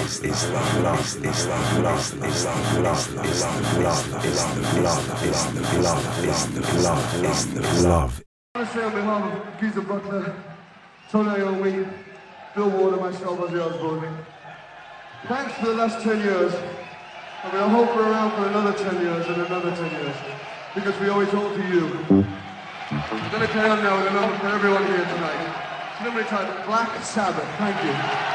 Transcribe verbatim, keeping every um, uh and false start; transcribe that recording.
love, is the love, is the love, is the love, is the love, is the love, is the love, is the love, is the love. I want to say on behalf of Geezer Butler, Tony Iommi, Bill Ward and myself, Ozzy Osbourne, thanks for the last ten years, and we hope we're around for another ten years and another ten years, because we owe it all to you. I'm going to carry on now with a number for everyone here tonight. It's a number entitled Black Sabbath. Thank you.